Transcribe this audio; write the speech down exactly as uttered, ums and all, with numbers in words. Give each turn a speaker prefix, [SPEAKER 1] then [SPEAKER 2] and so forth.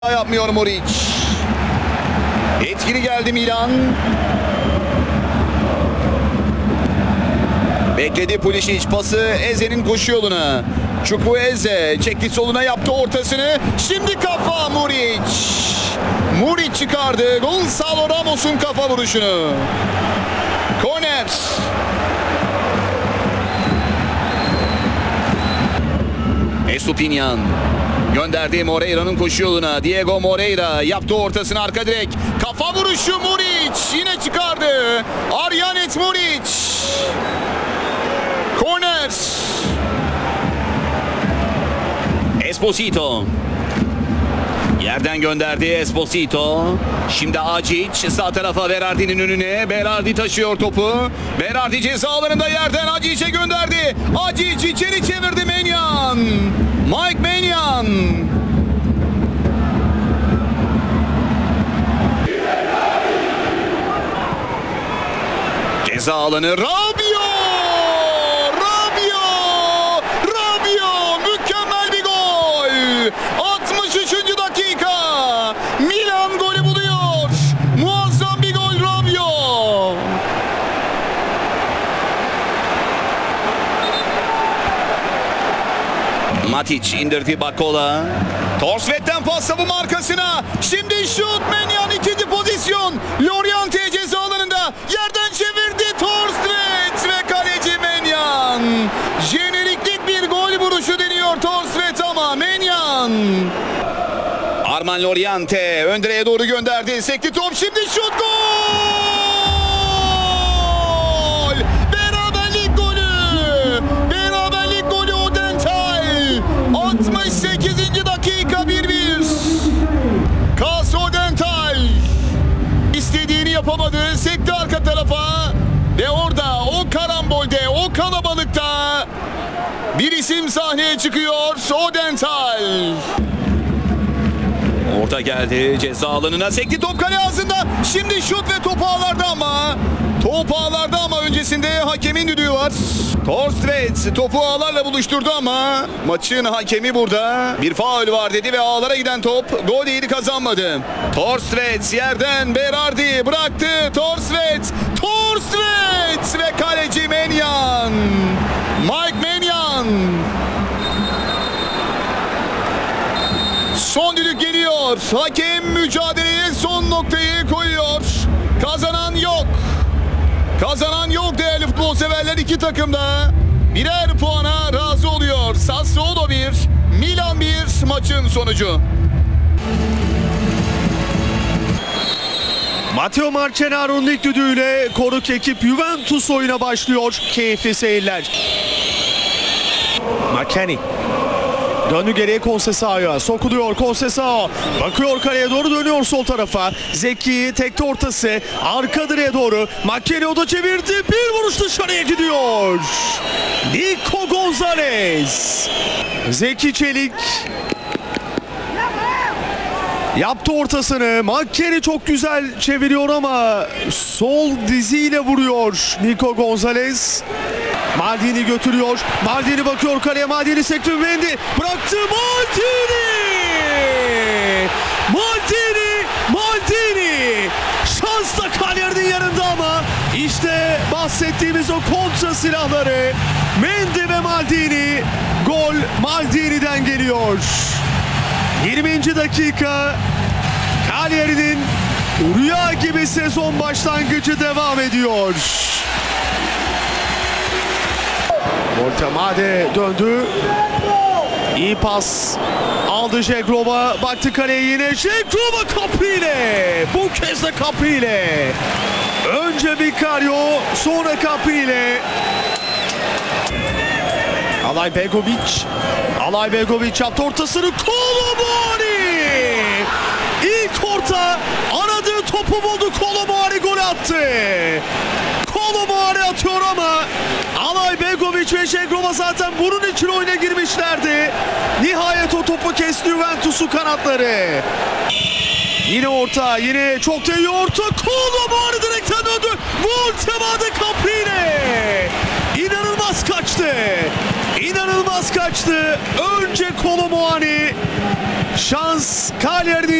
[SPEAKER 1] Yapmıyor Muric. Etkili geldi Milan. Bekledi Pulisic, pası Eze'nin koşu yoluna. Chukwueze çekti soluna, yaptı ortasını. Şimdi kafa Muric. Muric çıkardı Gonçalo Ramos'un kafa vuruşunu. Korner. Estupiñán gönderdi Moreira'nın koşu yoluna. Diego Moreira yaptı ortasını, arka direk. Kafa vuruşu Muric. Yine çıkardı. Aryanet Muric. Korner. Esposito. Yerden gönderdi Esposito. Şimdi Acic sağ tarafa, Berardi'nin önüne. Berardi taşıyor topu. Berardi ceza alanında, yerden Acic'e gönderdi. Acic içeri çevirdi Maignan. Mike Maignan. Ceza alanı, Rabiot. Rabiot. Rabiot. Mükemmel bir gol. altmış üçüncü dakika. Milan golü buluyor. Muazzam bir gol Rabiot. Matic indirdi Bakola. Torsvet'ten pas savunma arkasına. Şimdi şut, Maignan ikinci pozisyon. Loriente ceza alanında. Yerden çevirdi Torsvet ve kaleci Maignan. Jeneriklik bir gol vuruşu deniyor Torsvet ama Maignan. Armand Loriente ön direğe doğru gönderdi. Sekti top, şimdi şut, gol! Beraberlik golü! Beraberlik golü Odental. altmış sekizinci dakika, bir bir. Kas Odental. İstediğini yapamadı. Sekti arka tarafa. Ve orada o karambolde, o kalabalıkta bir isim sahneye çıkıyor. Odental. Orta geldi ceza alanına, sekti top, kale ağzında. Şimdi şut ve top ağlarda ama. Top ağlarda ama öncesinde hakemin düdüğü var. Torsvet topu ağlarla buluşturdu ama maçın hakemi burada bir faul var dedi ve ağlara giden top gol değildi, kazanmadı. Torsvet yerden Berardi bıraktı. Torsvet. Torsvet ve kaleci Maignan. Mike Maignan. Son düdük geliyor. Hakem mücadeleye son noktayı koyuyor. Kazanan yok. Kazanan yok değerli futbol severler. İki takım da birer puana razı oluyor. Sassuolo bir, Milan bir maçın sonucu.
[SPEAKER 2] Matteo Marcenaro'nun ilk düdüğüyle konuk ekip Juventus oyuna başlıyor. Keyifli seyirler. McKennie döndü geriye, Conceição'ya sokuluyor. Conceição bakıyor kaleye doğru, dönüyor sol tarafa. Zeki tekte ortası, arka direğe doğru. McKennie o da çevirdi, bir vuruş dışarıya gidiyor. Nico Gonzalez. Zeki Çelik yaptı ortasını. McKennie çok güzel çeviriyor ama sol diziyle vuruyor Nico Gonzalez. Maldini götürüyor. Maldini bakıyor kaleye. Maldini sekti. Mendy bıraktı. Maldini! Maldini! Maldini! Şans da Cagliari'nin yanında ama işte bahsettiğimiz o kontra silahları. Mendy ve Maldini. Gol Maldini'den geliyor. yirminci dakika. Cagliari'nin rüya gibi sezon başlangıcı devam ediyor. Voltemade döndü. İyi pas aldı Jegrova. Baktı kaleye yine. Jegrova kapıyla. Bu kez de kapıyla. Önce Vicario, sonra kapıyla. Alay Begovic. Alay Begovic yaptı ortasını. Kolomari. İlk orta. Aradığı topu buldu. Kolomari gol attı. Kolomari atıyor ama Alay Begovic ve Jegrova zaten bunun için oyuna girmişlerdi. Nihayet o topu kesti Juventus'un kanatları. Yine orta, yine çok da iyi orta. Kolomari direkten döndü. Voltemade kapıyla. İnanılmaz İnanılmaz kaçtı. İnanılmaz kaçtı. Önce Kolo Muani. Şans Cagliari'nin